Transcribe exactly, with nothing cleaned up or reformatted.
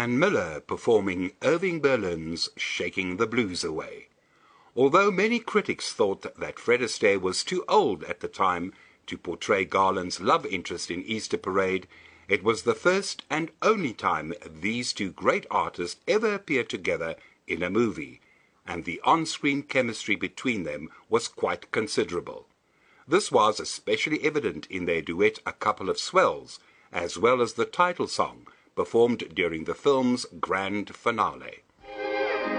Ann Miller performing Irving Berlin's Shaking the Blues Away. Although many critics thought that Fred Astaire was too old at the time to portray Garland's love interest in Easter Parade, it was the first and only time these two great artists ever appeared together in a movie, and the on-screen chemistry between them was quite considerable. This was especially evident in their duet A Couple of Swells, as well as the title song, performed during the film's grand finale.